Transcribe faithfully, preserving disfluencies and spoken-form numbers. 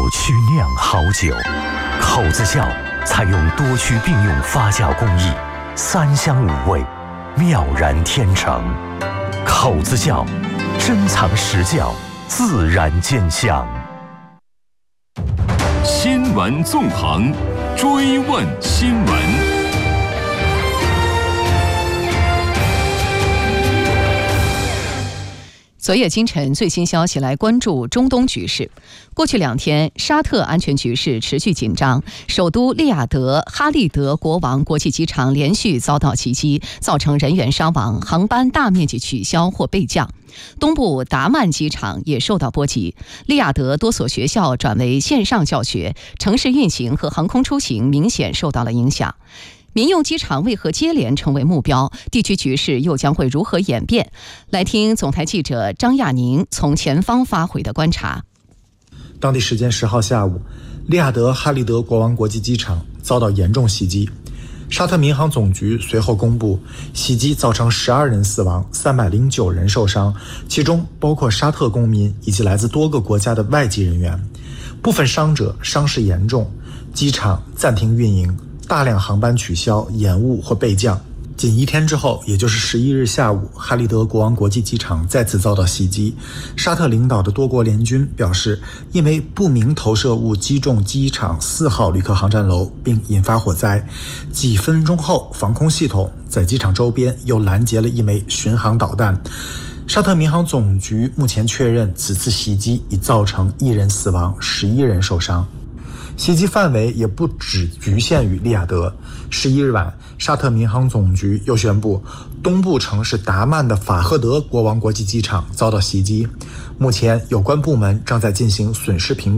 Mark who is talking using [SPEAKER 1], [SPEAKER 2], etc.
[SPEAKER 1] 区酿好酒。口子窖采用多区并用发酵工艺，三香五味，妙然天成。口子窖，珍藏实窖，自然见香。
[SPEAKER 2] 新闻纵横，追问新闻。
[SPEAKER 3] 昨夜今晨最新消息来关注中东局势。过去两天，沙特安全局势持续紧张，首都利雅得哈利德国王国际机场连续遭到袭击，造成人员伤亡，航班大面积取消或备降。东部达曼机场也受到波及，利雅得多所学校转为线上教学，城市运行和航空出行明显受到了影响。民用机场为何接连成为目标？地区局势又将会如何演变？来听总台记者张亚宁从前方发回的观察。
[SPEAKER 4] 当地时间十号下午，利雅得哈利德国王国际机场遭到严重袭击。沙特民航总局随后公布，袭击造成十二人死亡，三百零九人受伤，其中包括沙特公民以及来自多个国家的外籍人员。部分伤者伤势严重，机场暂停运营，大量航班取消、延误或备降。仅一天之后，也就是十一日下午，哈利德国王国际机场再次遭到袭击。沙特领导的多国联军表示，因为不明投射物击中机场四号旅客航站楼并引发火灾。几分钟后，防空系统在机场周边又拦截了一枚巡航导弹。沙特民航总局目前确认，此次袭击已造成一人死亡，十一人受伤。袭击范围也不只局限于利雅得。十一日晚，沙特民航总局又宣布，东部城市达曼的法赫德国王国际机场遭到袭击。目前，有关部门正在进行损失评估。